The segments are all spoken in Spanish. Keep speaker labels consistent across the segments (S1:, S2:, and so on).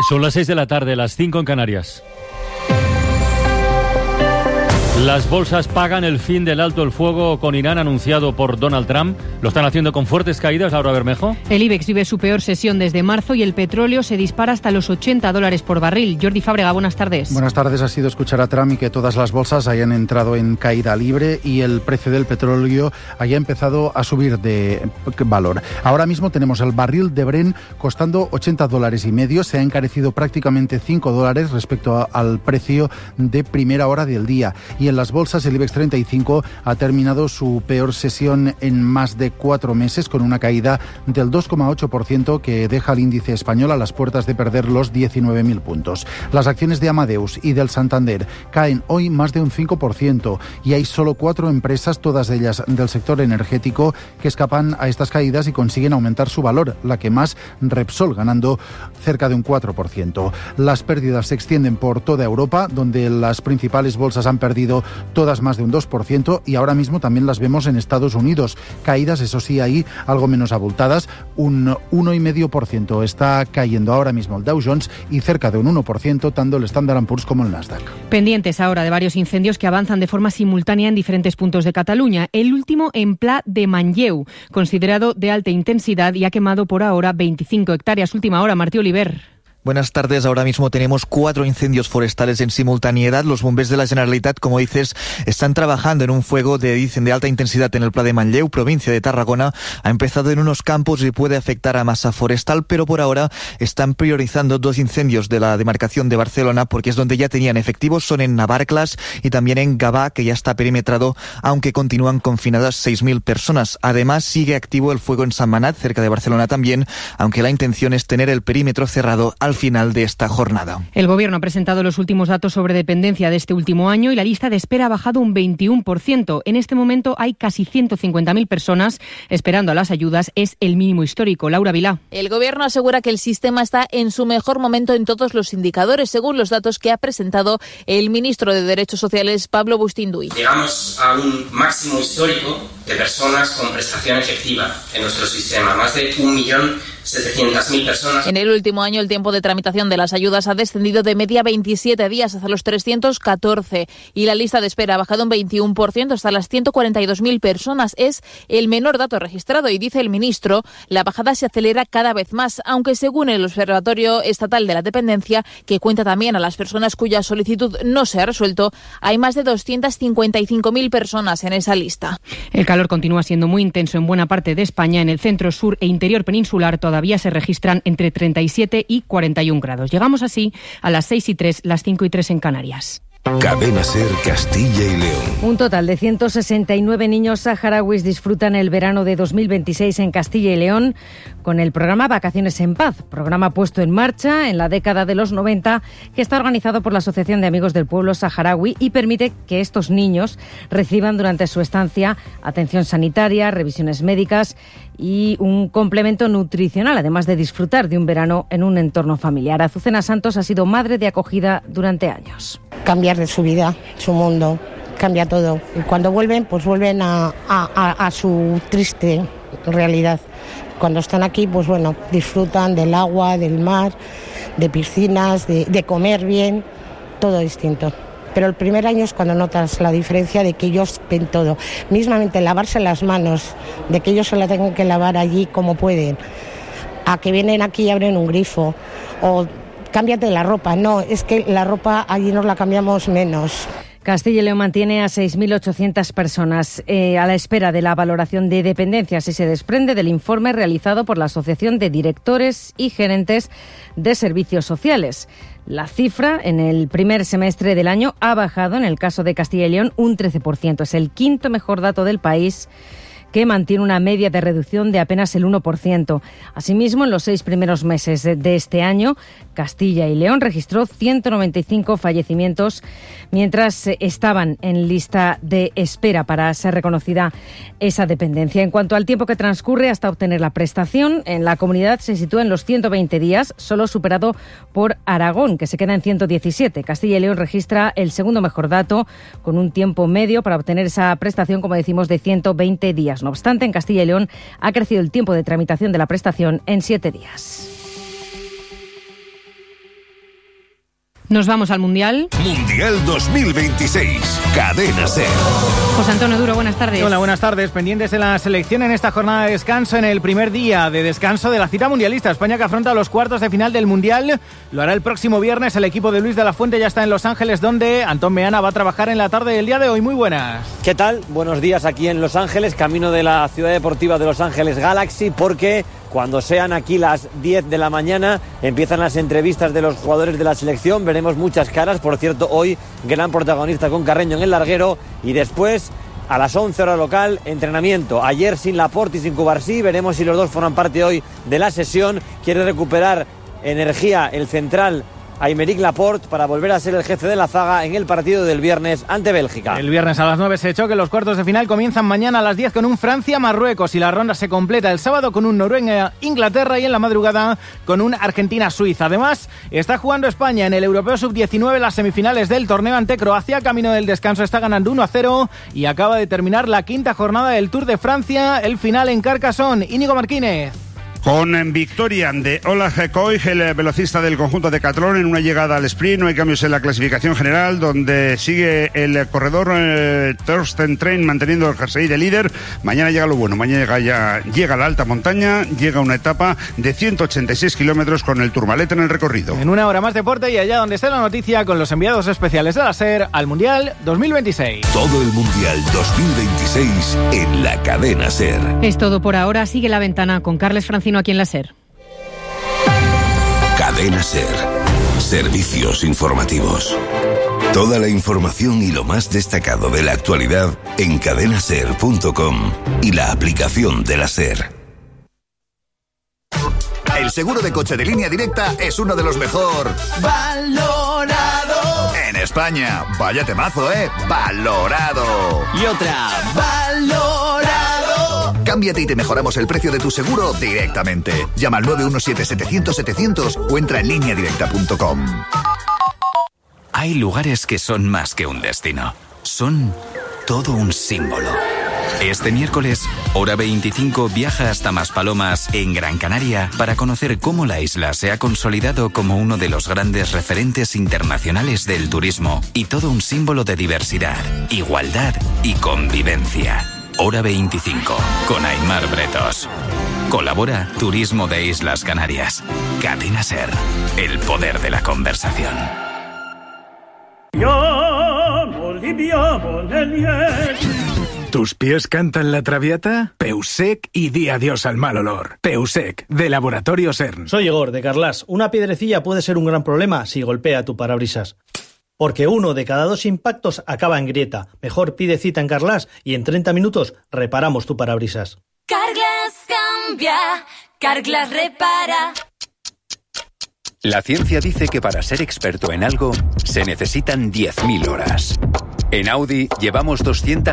S1: Son las 6 de la tarde, las 5 en Canarias. Las bolsas pagan el fin del alto el fuego con Irán anunciado por Donald Trump. Lo están haciendo con fuertes caídas, Laura Bermejo.
S2: El IBEX vive su peor sesión desde marzo y el petróleo se dispara hasta los $80 por barril. Jordi Fábrega, buenas tardes.
S3: Buenas tardes. Ha sido escuchar a Trump y que todas las bolsas hayan entrado en caída libre y el precio del petróleo haya empezado a subir de valor. Ahora mismo tenemos el barril de Brent costando $80.50. Se ha encarecido prácticamente $5 respecto al precio de primera hora del día. Y en las bolsas el IBEX 35 ha terminado su peor sesión en más de 4 meses con una caída del 2,8% que deja al índice español a las puertas de perder los 19.000 puntos. Las acciones de Amadeus y del Santander caen hoy más de un 5% y hay solo 4 empresas, todas ellas del sector energético, que escapan a estas caídas y consiguen aumentar su valor. La que más, Repsol, ganando cerca de un 4%. Las pérdidas se extienden por toda Europa, donde las principales bolsas han perdido todas más de un 2% y ahora mismo también las vemos en Estados Unidos. Caídas, eso sí, ahí algo menos abultadas, un 1,5% está cayendo ahora mismo el Dow Jones y cerca de un 1% tanto el Standard & Poor's como el Nasdaq.
S2: Pendientes ahora de varios incendios que avanzan de forma simultánea en diferentes puntos de Cataluña. El último en Pla de Manlleu, considerado de alta intensidad y ha quemado por ahora 25 hectáreas. Última hora, Martí Oliver.
S4: Buenas tardes. Ahora mismo tenemos 4 incendios forestales en simultaneidad. Los bombers de la Generalitat, como dices, están trabajando en un fuego de alta intensidad en el Pla de Manlleu, provincia de Tarragona. Ha empezado en unos campos y puede afectar a masa forestal, pero por ahora están priorizando 2 incendios de la demarcación de Barcelona porque es donde ya tenían efectivos. Son en Navarclas y también en Gavà, que ya está perimetrado, aunque continúan confinadas 6.000 personas. Además, sigue activo el fuego en Sant Manat, cerca de Barcelona también, aunque la intención es tener el perímetro cerrado al final de esta jornada.
S2: El Gobierno ha presentado los últimos datos sobre dependencia de este último año y la lista de espera ha bajado un 21%. En este momento hay casi 150.000 personas esperando a las ayudas. Es el mínimo histórico. Laura Vilá.
S5: El Gobierno asegura que el sistema está en su mejor momento en todos los indicadores, según los datos que ha presentado el ministro de Derechos Sociales, Pablo Bustinduy.
S6: Llegamos a un máximo histórico de personas con prestación efectiva en nuestro sistema, más de 1.700.000 personas.
S5: En el último año el tiempo de tramitación de las ayudas ha descendido de media 27 días hasta los 314 y la lista de espera ha bajado un 21% hasta las 142.000 personas. Es el menor dato registrado y, dice el ministro, la bajada se acelera cada vez más, aunque según el Observatorio Estatal de la Dependencia, que cuenta también a las personas cuya solicitud no se ha resuelto, hay más de 255.000 personas en esa lista.
S2: El calor continúa siendo muy intenso en buena parte de España. En el centro, sur e interior peninsular todavía se registran entre 37 y 41 grados. Llegamos así a las 6:03, las 5:03 en Canarias.
S7: Cadena SER Castilla y León.
S8: Un total de 169 niños saharauis disfrutan el verano de 2026 en Castilla y León con el programa Vacaciones en Paz, programa puesto en marcha en la década de los 90 que está organizado por la Asociación de Amigos del Pueblo Saharaui y permite que estos niños reciban durante su estancia atención sanitaria, revisiones médicas y un complemento nutricional, además de disfrutar de un verano en un entorno familiar. Azucena Santos ha sido madre de acogida durante años.
S9: Cambiar de su vida, su mundo, cambia todo. Y cuando vuelven, pues vuelven a su triste realidad. Cuando están aquí, pues bueno, disfrutan del agua, del mar, de piscinas, de comer bien, todo distinto. Pero el primer año es cuando notas la diferencia de que ellos ven todo. Mismamente lavarse las manos, de que ellos se la tengan que lavar allí como pueden. A que vienen aquí y abren un grifo. O cámbiate la ropa. No, es que la ropa allí nos la cambiamos menos.
S8: Castilla y León mantiene a 6.800 personas a la espera de la valoración de dependencia. Así se desprende del informe realizado por la Asociación de Directores y Gerentes de Servicios Sociales. La cifra en el primer semestre del año ha bajado, en el caso de Castilla y León, un 13%. Es el quinto mejor dato del país, que mantiene una media de reducción de apenas el 1%. Asimismo, en los 6 primeros meses de este año, Castilla y León registró 195 fallecimientos, mientras estaban en lista de espera para ser reconocida esa dependencia. En cuanto al tiempo que transcurre hasta obtener la prestación, en la comunidad se sitúa en los 120 días, solo superado por Aragón, que se queda en 117. Castilla y León registra el segundo mejor dato, con un tiempo medio para obtener esa prestación, como decimos, de 120 días. No obstante, en Castilla y León ha crecido el tiempo de tramitación de la prestación en 7 días.
S2: Nos vamos al Mundial.
S7: Mundial 2026. Cadena SER.
S2: José Antonio Duro, buenas tardes.
S10: Hola, buenas tardes. Pendientes de la selección en esta jornada de descanso, en el primer día de descanso de la cita mundialista. España, que afronta los cuartos de final del Mundial, lo hará el próximo viernes. El equipo de Luis de la Fuente ya está en Los Ángeles, donde Antón Meana va a trabajar en la tarde del día de hoy. Muy buenas.
S11: ¿Qué tal? Buenos días aquí en Los Ángeles, camino de la ciudad deportiva de Los Ángeles Galaxy, porque cuando sean aquí las 10 de la mañana empiezan las entrevistas de los jugadores de la selección. Veremos muchas caras. Por cierto, hoy gran protagonista con Carreño en el larguero. Y después, a las 11 hora local, entrenamiento. Ayer sin Laporte y sin Cubarsí. Veremos si los dos forman parte hoy de la sesión. Quiere recuperar energía el central Aymeric Laporte para volver a ser el jefe de la zaga en el partido del viernes ante Bélgica.
S10: El viernes a las 9 se choque. Los cuartos de final comienzan mañana a las 10 con un Francia-Marruecos y la ronda se completa el sábado con un Noruega-Inglaterra y en la madrugada con un Argentina-Suiza. Además, está jugando España en el Europeo Sub-19 las semifinales del torneo ante Croacia. Camino del descanso está ganando 1-0 y acaba de terminar la quinta jornada del Tour de Francia, el final en Carcassonne. Íñigo Martínez.
S12: Con victoria de Ola Koig, el velocista del conjunto de Decathlon, en una llegada al sprint. No hay cambios en la clasificación general, donde sigue el corredor Thorsten Trein manteniendo el jersey de líder. Mañana llega lo bueno, mañana llega la alta montaña, llega una etapa de 186 kilómetros con el Tourmalet en el recorrido.
S10: En una hora más deporte y allá donde esté la noticia, con los enviados especiales de la SER al Mundial 2026.
S7: Todo el Mundial 2026 en la cadena SER.
S2: Es todo por ahora. Sigue La Ventana con Carles Francino aquí en la SER.
S7: Cadena SER. Servicios informativos. Toda la información y lo más destacado de la actualidad en cadenaser.com y la aplicación de la SER.
S13: El seguro de coche de Línea Directa es uno de los mejor valorado en España. Vaya temazo, valorado.
S14: Y otra, valorado.
S13: Cámbiate y te mejoramos el precio de tu seguro directamente. Llama al 917-700-700 o entra en lineadirecta.com.
S15: Hay lugares que son más que un destino. Son todo un símbolo. Este miércoles, Hora 25 viaja hasta Maspalomas, en Gran Canaria, para conocer cómo la isla se ha consolidado como uno de los grandes referentes internacionales del turismo y todo un símbolo de diversidad, igualdad y convivencia. Hora 25, con Aimar Bretos. Colabora Turismo de Islas Canarias. Cadena SER, el poder de la conversación.
S16: ¿Tus pies cantan la traviata? Peusec y di adiós al mal olor. Peusec, de Laboratorio CERN.
S17: Soy Igor, de Carlas. Una piedrecilla puede ser un gran problema si golpea tu parabrisas. Porque 1 de cada 2 impactos acaba en grieta. Mejor pide cita en Carlas y en 30 minutos reparamos tu parabrisas.
S18: Carglass cambia, Carglass repara.
S19: La ciencia dice que para ser experto en algo se necesitan 10.000 horas. En Audi llevamos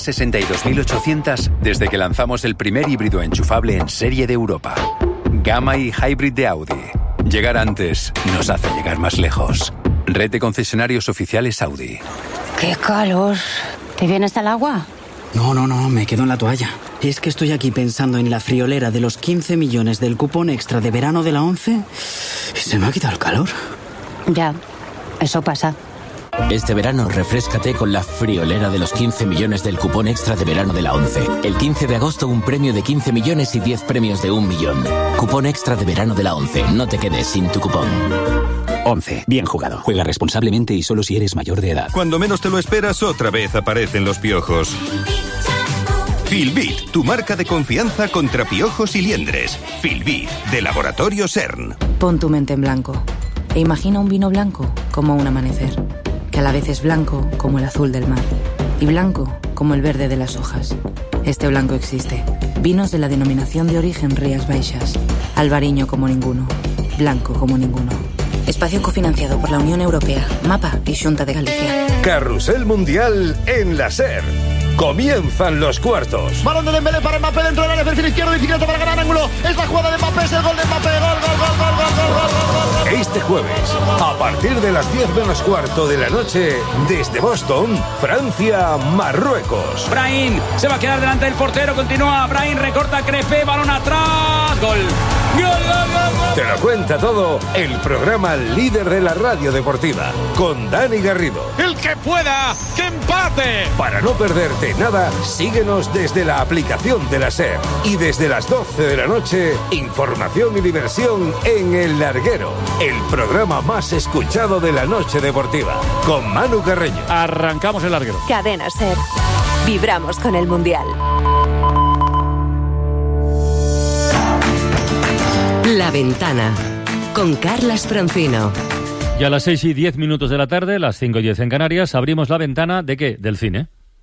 S19: 262.800 desde que lanzamos el primer híbrido enchufable en serie de Europa. Gamma y Hybrid de Audi. Llegar antes nos hace llegar más lejos. Red de concesionarios oficiales Audi.
S20: ¡Qué calor! ¿Te vienes al agua?
S21: No, me quedo en la toalla. Es que estoy aquí pensando en la friolera de los 15 millones del cupón extra de verano de la 11 y se me ha quitado el calor.
S20: Ya, eso pasa.
S22: Este verano refréscate con la friolera de los 15 millones del cupón extra de verano de la 11. El 15 de agosto un premio de 15 millones y 10 premios de 1 millón. Cupón extra de verano de la 11. No te quedes sin tu cupón.
S23: 11. Bien jugado. Juega responsablemente y solo si eres mayor de edad.
S24: Cuando menos te lo esperas, otra vez aparecen los piojos. Filbit, tu marca de confianza contra piojos y liendres. Filbit, de Laboratorio CERN.
S25: Pon tu mente en blanco e imagina un vino blanco como un amanecer, que a la vez es blanco como el azul del mar y blanco como el verde de las hojas. Este blanco existe. Vinos de la denominación de origen Rías Baixas. Albariño como ninguno. Blanco como ninguno. Espacio cofinanciado por la Unión Europea, MAPA y Xunta de Galicia.
S7: Carrusel Mundial en la SER. Comienzan los cuartos.
S26: Balón de Dembélé para Mbappé dentro del área, perfil izquierdo, bicicleta para ganar ángulo. Es la jugada de Mbappé, es el gol de Mbappé. Gol.
S7: Este jueves, a partir de las 10:15 de la noche, desde Boston, Francia, Marruecos.
S27: Brahim se va a quedar delante del portero, continúa Brahim, recorta Crepé, balón atrás, gol.
S1: Te lo cuenta todo el programa líder de la radio deportiva, con Dani Garrido.
S3: ¡El que pueda, que empate!
S1: Para no perderte nada, síguenos desde la aplicación de la SER. Y desde las 12 de la noche, información y diversión en El Larguero, el programa más escuchado de la noche deportiva, con Manu Carreño.
S3: Arrancamos El Larguero.
S4: Cadena SER. Vibramos con el Mundial.
S5: La Ventana, con Carlas Francino.
S6: Y a las 6:10 de la tarde, las 5:10 en Canarias, abrimos la ventana ¿de qué? Del cine.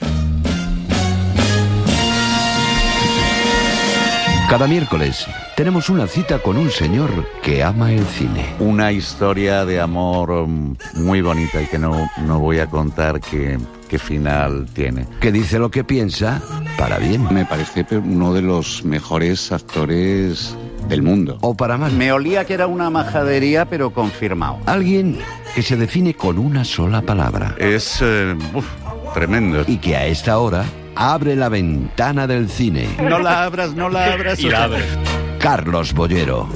S9: Cada miércoles tenemos una cita con un señor que ama el cine.
S27: Una historia de amor muy bonita y que no voy a contar qué final tiene.
S9: Que dice lo que piensa para bien.
S27: Me parece uno de los mejores actores del mundo.
S9: O para mal.
S27: Me olía que era una majadería, pero confirmado.
S9: Alguien que se define con una sola palabra.
S27: Es tremendo.
S9: Y que a esta hora abre la ventana del cine.
S27: No la abras.
S6: Y la abre.
S9: Carlos Bollero.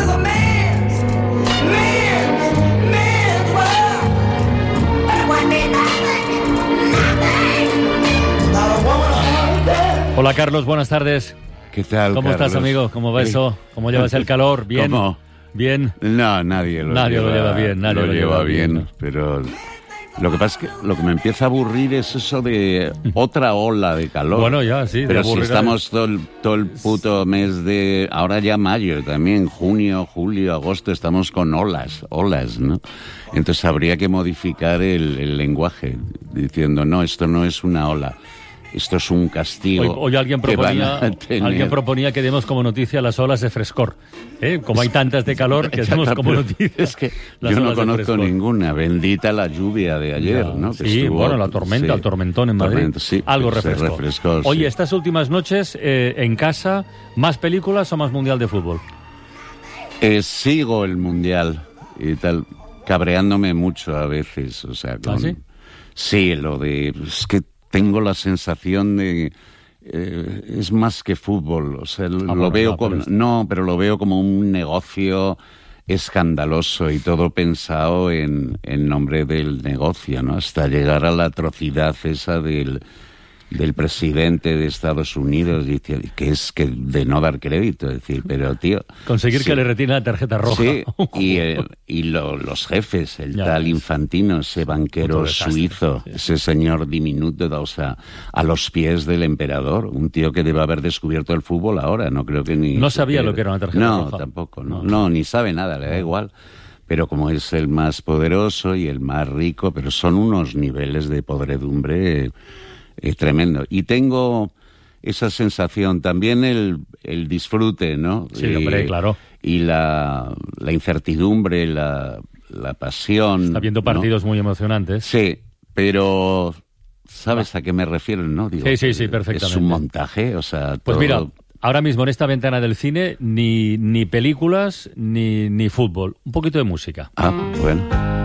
S6: Hola Carlos, buenas tardes.
S27: ¿Qué tal,
S6: ¿Cómo
S27: Carlos?
S6: estás, amigo? ¿Cómo va eso? ¿Cómo llevas el calor? ¿Bien?
S27: ¿Cómo?
S6: ¿Bien?
S27: No, nadie lo lleva bien. Nadie lo lleva bien, pero lo que pasa es que lo que me empieza a aburrir es eso de otra ola de calor.
S6: Bueno, ya, sí.
S27: Pero si estamos todo el puto mes de... Ahora ya mayo también, junio, julio, agosto, estamos con olas, ¿no? Entonces habría que modificar el lenguaje, diciendo, no, esto no es una ola. Esto es un castigo.
S6: Hoy alguien proponía que demos como noticia las olas de frescor. Como hay tantas de calor, que demos como noticia.
S27: Es que yo no conozco ninguna. Bendita la lluvia de ayer, ¿no?
S6: Sí, bueno, la tormenta, el tormentón en Madrid.
S27: Sí,
S6: algo refrescó. Oye, estas últimas noches, en casa, ¿más películas o más Mundial de Fútbol?
S27: Sigo el Mundial y tal, cabreándome mucho a veces. O sea,
S6: ¿sí?
S27: Sí, lo de... Es que tengo la sensación de... es más que fútbol, o sea, lo veo como... No, pero lo veo como un negocio escandaloso y todo pensado en nombre del negocio, ¿no? Hasta llegar a la atrocidad esa del presidente de Estados Unidos, que es que de no dar crédito, es decir, pero tío...
S6: Conseguir
S27: sí,
S6: que le retire la tarjeta roja.
S27: Sí, y los jefes, tal Infantino, ese banquero suizo, ese señor diminuto, o sea, a los pies del emperador, un tío que debe haber descubierto el fútbol ahora, no creo que ni...
S6: No sabía lo que era una tarjeta roja.
S27: No, tampoco, no, ni sabe nada, le da igual. Pero como es el más poderoso y el más rico, pero son unos niveles de podredumbre... tremendo. Y tengo esa sensación, también el disfrute, ¿no?
S6: Sí, hombre, claro.
S27: Y la incertidumbre, la pasión.
S6: Está viendo partidos, ¿no? Muy emocionantes.
S27: Sí, pero ¿sabes a qué me refiero, no? Digo,
S6: sí, perfectamente.
S27: Es un montaje, o sea...
S6: Pues
S27: todo...
S6: mira, ahora mismo en esta ventana del cine, ni películas, ni fútbol. Un poquito de música.
S27: Bueno.